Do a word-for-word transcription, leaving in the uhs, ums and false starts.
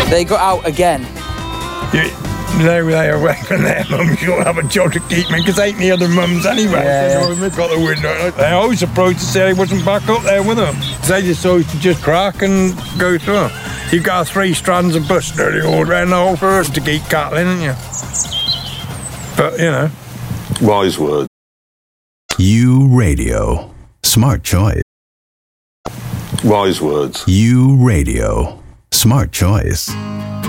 They got out again. You, they were there away from their mums. You'll have a job to keep me, because ain't the other mums anyway. Yeah. So they've got the window. They always approached to say he wasn't back up there with them. They just always to just crack and go through. You got three strands of bush nearly all round the whole forest to keep cattle in, haven't you? But, you know. Wise words. U Radio. Smart choice. Wise words. U Radio. Smart choice.